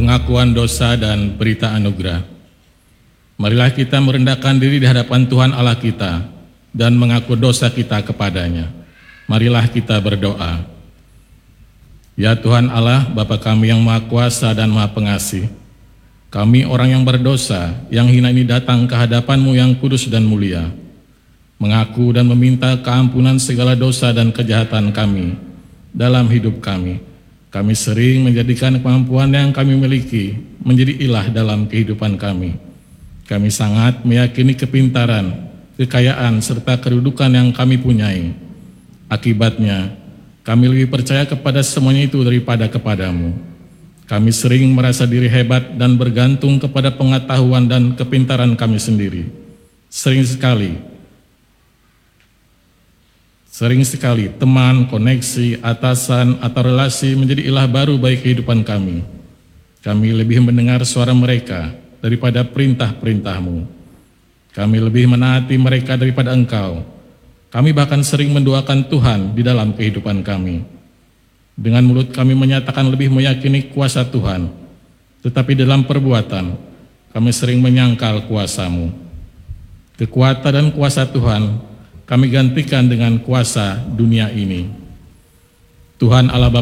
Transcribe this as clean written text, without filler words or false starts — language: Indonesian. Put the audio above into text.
pengakuan dosa dan berita anugerah. Marilah kita merendahkan diri di hadapan Tuhan Allah kita dan mengaku dosa kita kepadanya. Marilah kita berdoa. Ya Tuhan Allah, Bapa kami yang Maha Kuasa dan Maha Pengasih, kami orang yang berdosa, yang hina ini datang ke hadapan-Mu yang kudus dan mulia, mengaku dan meminta keampunan segala dosa dan kejahatan kami dalam hidup kami. Kami sering menjadikan kemampuan yang kami miliki menjadi ilah dalam kehidupan kami. Kami sangat meyakini kepintaran, kekayaan, serta kedudukan yang kami punyai. Akibatnya, kami lebih percaya kepada semuanya itu daripada kepadamu. Kami sering merasa diri hebat dan bergantung kepada pengetahuan dan kepintaran kami sendiri. Sering sekali teman, koneksi, atasan, atau relasi menjadi ilah baru bagi kehidupan kami. Kami lebih mendengar suara mereka daripada perintah-perintah-Mu. Kami lebih menaati mereka daripada Engkau. Kami bahkan sering mendoakan Tuhan di dalam kehidupan kami. Dengan mulut kami menyatakan lebih meyakini kuasa Tuhan, tetapi dalam perbuatan kami sering menyangkal kuasa-Mu. Kekuatan dan kuasa Tuhan kami gantikan dengan kuasa dunia ini. Tuhan Allah Bapa